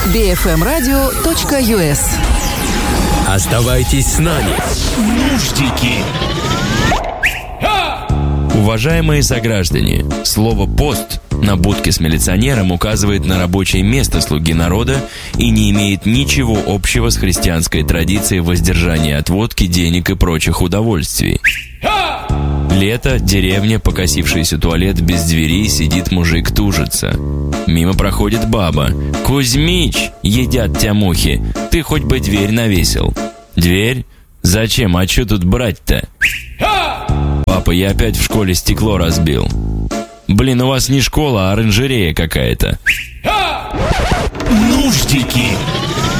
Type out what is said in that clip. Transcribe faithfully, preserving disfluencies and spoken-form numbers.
би эф эм радио точка ю эс. Оставайтесь с нами. Нуждики. Уважаемые сограждане, слово «пост» на будке с милиционером указывает на рабочее место слуги народа и не имеет ничего общего с христианской традицией воздержания от водки, денег и прочих удовольствий. Лето, деревня, покосившийся туалет без двери, сидит мужик, тужится. Мимо проходит баба. «Кузьмич, едят тебя мухи, ты хоть бы дверь навесил». «Дверь? Зачем? А что тут брать-то?» «Папа, я опять в школе стекло разбил». «Блин, у вас не школа, а оранжерея какая-то». Нуждики.